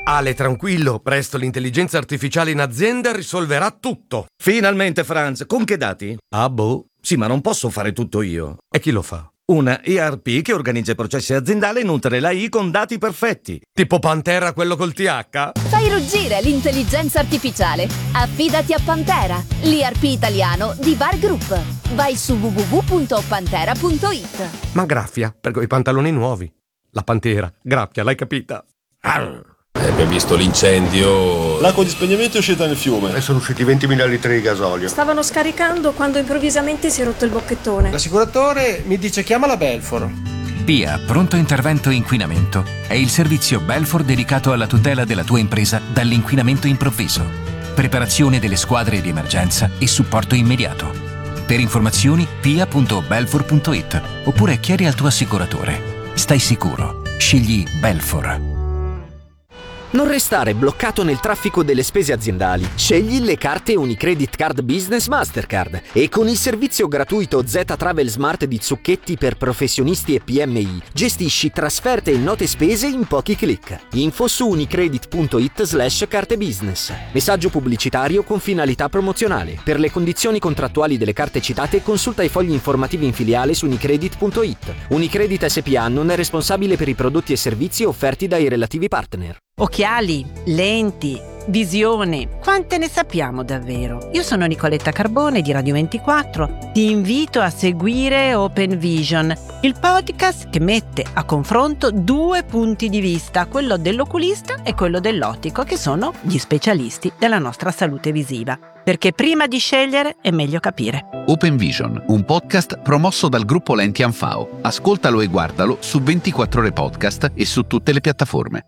Ale, tranquillo, presto l'intelligenza artificiale in azienda risolverà tutto. Finalmente, Franz, con che dati? Ah, boh. Sì, ma non posso fare tutto io. E chi lo fa? Una ERP che organizza i processi aziendali e nutre l'AI con dati perfetti. Tipo Pantera, quello col TH? Fai ruggire l'intelligenza artificiale. Affidati a Pantera, l'ERP italiano di VAR Group. Vai su www.pantera.it. Ma graffia, per quei pantaloni nuovi. La Pantera, graffia, l'hai capita? Abbiamo visto l'incendio. L'acqua di spegnimento è uscita nel fiume. E sono usciti 20.000 litri di gasolio. Stavano scaricando quando improvvisamente si è rotto il bocchettone. L'assicuratore mi dice chiama la Belfor. PIA, pronto intervento inquinamento, è il servizio Belfor dedicato alla tutela della tua impresa dall'inquinamento improvviso. Preparazione delle squadre di emergenza e supporto immediato. Per informazioni pia.belfor.it oppure chiedi al tuo assicuratore. Stai sicuro. Scegli Belfor. Non restare bloccato nel traffico delle spese aziendali. Scegli le carte Unicredit Card Business Mastercard e con il servizio gratuito Z Travel Smart di Zucchetti per professionisti e PMI gestisci trasferte e note spese in pochi clic. Info su unicredit.it/carte business. Messaggio pubblicitario con finalità promozionale. Per le condizioni contrattuali delle carte citate consulta i fogli informativi in filiale su unicredit.it. Unicredit SPA non è responsabile per i prodotti e servizi offerti dai relativi partner. Occhiali, lenti, visione, quante ne sappiamo davvero? Io sono Nicoletta Carbone di Radio 24, ti invito a seguire Open Vision, il podcast che mette a confronto due punti di vista, quello dell'oculista e quello dell'ottico, che sono gli specialisti della nostra salute visiva. Perché prima di scegliere è meglio capire. Open Vision, un podcast promosso dal gruppo Lenti Anfao. Ascoltalo e guardalo su 24 Ore Podcast e su tutte le piattaforme.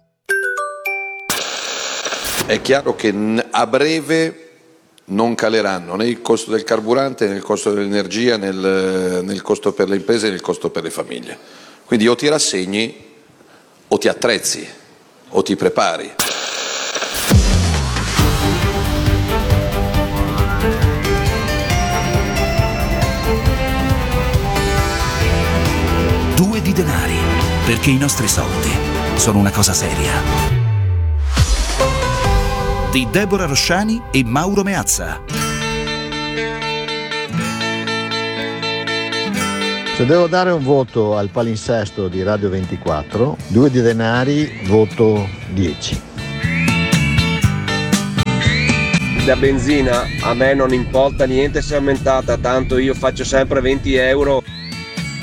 È chiaro che a breve non caleranno né il costo del carburante, né il costo dell'energia, né il costo per le imprese, né il costo per le famiglie. Quindi o ti rassegni o ti attrezzi o ti prepari. Due di denari, perché i nostri soldi sono una cosa seria. Di Deborah Rosciani e Mauro Meazza. Se devo dare un voto al palinsesto di Radio 24, 2 di denari, voto 10. La benzina a me non importa niente se è aumentata, tanto io faccio sempre 20 euro.